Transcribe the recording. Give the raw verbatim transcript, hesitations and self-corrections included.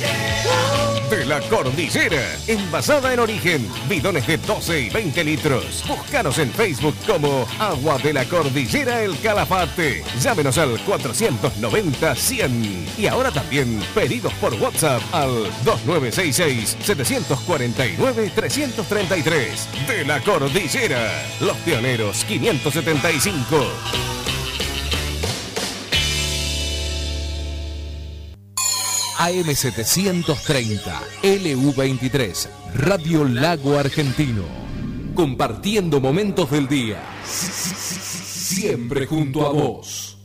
De la Cordillera, envasada en origen, bidones de doce y veinte litros. Búscanos en Facebook como Agua de la Cordillera El Calafate. Llámenos al cuatrocientos noventa cien. Y ahora también pedidos por WhatsApp al dos nueve seis seis, siete cuatro nueve, tres tres tres. De la Cordillera, Los Pioneros quinientos setenta y cinco. A M setecientos treinta, L U veintitrés, Radio Lago Argentino. Compartiendo momentos del día. Siempre junto a vos.